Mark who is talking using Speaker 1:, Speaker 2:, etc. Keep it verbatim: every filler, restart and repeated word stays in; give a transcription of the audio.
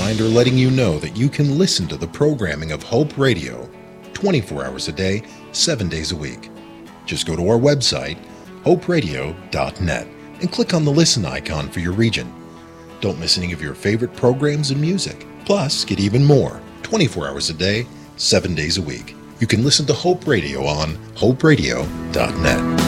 Speaker 1: reminder letting you know that you can listen to the programming of Hope Radio twenty-four hours a day, seven days a week. Just go to our website, hope radio dot net, and click on the listen icon for your region. Don't miss any of your favorite programs and music. Plus, get even more, twenty-four hours a day, seven days a week. You can listen to Hope Radio on hope radio dot net.